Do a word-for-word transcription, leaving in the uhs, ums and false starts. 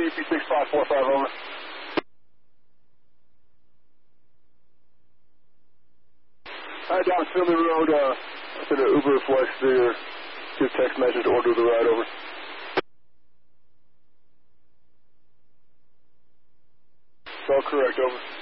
G P six five four five, over. Alright, down Philly Road, uh, to the Uber Flex there. Give text message, order the ride, over. All correct, over.